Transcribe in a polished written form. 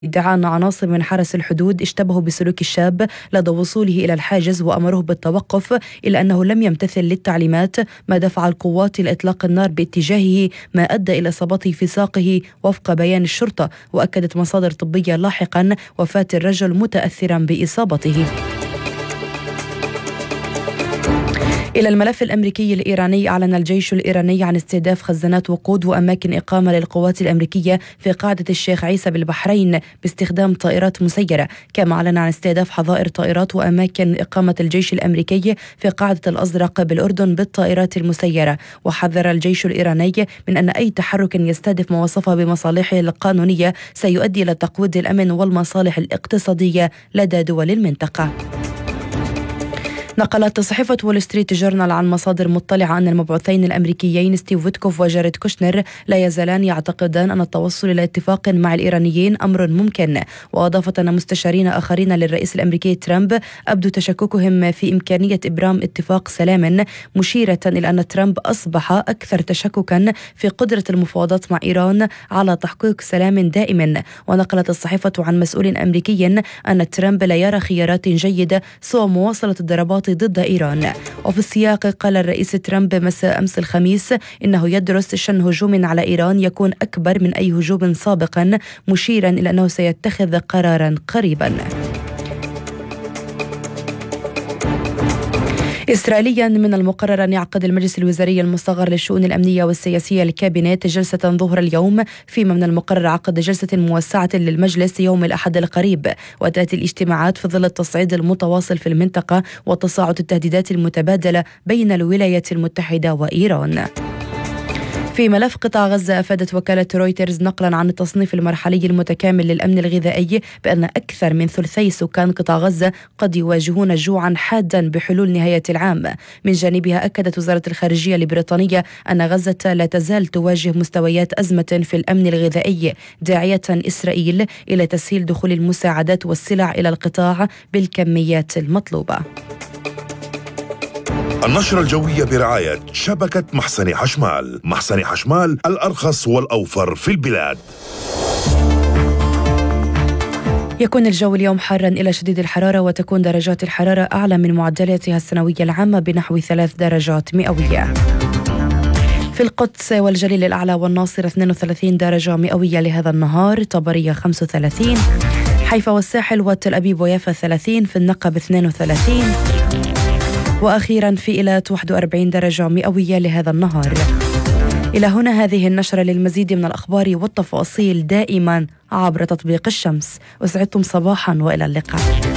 ادعى أن عناصر من حرس الحدود اشتبهوا بسلوك الشاب لدى وصوله إلى الحاجز وأمروه بالتوقف، إلا أنه لم يمتثل للتعليمات، ما دفع القوات إلى إطلاق النار باتجاهه، ما أدى إلى إصابته في ساقه وفق بيان الشرطة. وأكدت مصادر طبية لاحقا وفاة الرجل متأثرا بإصابته. إلى الملف الأمريكي الإيراني، أعلن الجيش الإيراني عن استهداف خزانات وقود وأماكن إقامة للقوات الأمريكية في قاعدة الشيخ عيسى بالبحرين باستخدام طائرات مسيرة. كما أعلن عن استهداف حظائر طائرات وأماكن إقامة الجيش الأمريكي في قاعدة الأزرق بالأردن بالطائرات المسيرة. وحذر الجيش الإيراني من أن أي تحرك يستهدف ما وصفه بمصالحه القانونية سيؤدي إلى تقويض الأمن والمصالح الاقتصادية لدى دول المنطقة. نقلت صحيفة وول ستريت جورنال عن مصادر مطلعة أن المبعوثين الأمريكيين ستيف ويتكوف وجاريد كوشنر لا يزالان يعتقدان أن التوصل إلى اتفاق مع الإيرانيين أمر ممكن. وأضافت أن مستشارين آخرين للرئيس الأمريكي ترامب أبدوا تشككهم في إمكانية إبرام اتفاق سلام، مشيرة إلى أن ترامب أصبح أكثر تشككا في قدرة المفاوضات مع إيران على تحقيق سلام دائم. ونقلت الصحيفة عن مسؤول أمريكي أن ترامب لا يرى خيارات جيدة سوى مواصلة الضربات ضد إيران. وفي السياق قال الرئيس ترامب مساء أمس الخميس إنه يدرس شن هجوم على إيران يكون أكبر من أي هجوم سابقا، مشيرا إلى أنه سيتخذ قرارا قريبا. إسرائيليا، من المقرر أن يعقد المجلس الوزاري المصغر للشؤون الأمنية والسياسية الكابينت جلسة ظهر اليوم، فيما من المقرر عقد جلسة موسعة للمجلس يوم الأحد القريب. وتأتي الاجتماعات في ظل التصعيد المتواصل في المنطقة وتصاعد التهديدات المتبادلة بين الولايات المتحدة وإيران. في ملف قطاع غزة، أفادت وكالة رويترز نقلا عن التصنيف المرحلي المتكامل للأمن الغذائي بأن أكثر من ثلثي سكان قطاع غزة قد يواجهون جوعا حادا بحلول نهاية العام. من جانبها، أكدت وزارة الخارجية البريطانية أن غزة لا تزال تواجه مستويات أزمة في الأمن الغذائي، داعية إسرائيل إلى تسهيل دخول المساعدات والسلع إلى القطاع بالكميات المطلوبة. النشرة الجوية برعاية شبكة محسن حشمال. محسن حشمال، الأرخص والأوفر في البلاد. يكون الجو اليوم حارا إلى شديد الحرارة، وتكون درجات الحرارة أعلى من معدلاتها السنوية العامة بنحو 3 درجات مئوية. في القدس والجليل الأعلى والناصرة 32 درجة مئوية لهذا النهار، طبرية 35، حيفا والساحل وتل أبيب ويافا 30، في النقب 32، وأخيرا في إيلات 41 درجة مئوية لهذا النهار. إلى هنا هذه النشرة. للمزيد من الأخبار والتفاصيل دائما عبر تطبيق الشمس. أسعدتم صباحا وإلى اللقاء.